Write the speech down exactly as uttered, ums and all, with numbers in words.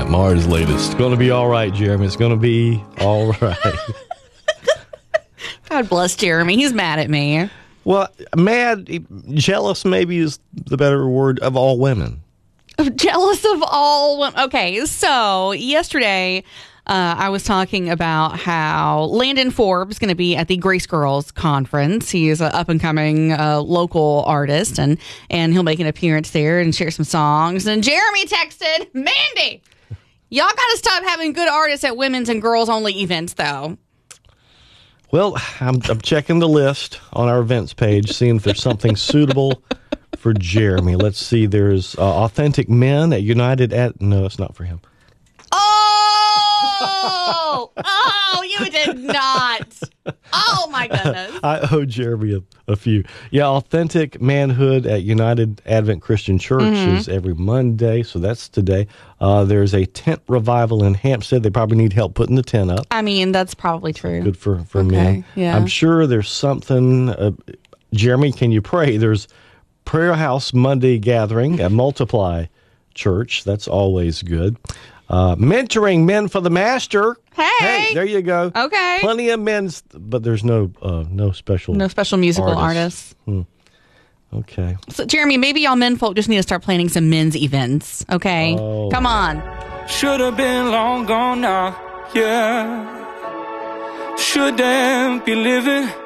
Matt Maher's latest. It's going to be all right, Jeremy. It's going to be all right. God bless Jeremy. He's mad at me. Well, mad, jealous maybe is the better word of all women. Jealous of all women. Okay, so yesterday uh, I was talking about how Landon Forbes is going to be at the Grace Girls Conference. He is an up-and-coming uh, local artist, and, and he'll make an appearance there and share some songs. And Jeremy texted, Mandy, y'all got to stop having good artists at women's and girls-only events, though. Well, I'm, I'm checking the list on our events page, seeing if there's something suitable for Jeremy. Let's see. There's uh, Authentic Men at United at... No, it's not for him. Oh! Oh, you did not. Oh, my goodness. I owe Jeremy a, a few. Yeah, Authentic Manhood at United Advent Christian Church mm-hmm. is every Monday, so that's today. Uh, there's a tent revival in Hampstead. They probably need help putting the tent up. I mean, that's probably true. Good for, for okay, men. Yeah. I'm sure there's something... Uh, Jeremy, can you pray? There's Prayer House Monday gathering at Multiply Church. That's always good. Uh, mentoring Men for the Master. Hey. Hey, there you go. Okay. Plenty of men's, but there's no uh, no special No special musical artists. artists. Hmm. Okay. So, Jeremy, maybe y'all men folk just need to start planning some men's events, okay? Oh. Come on. Should have been long gone now, yeah. Shouldn't be living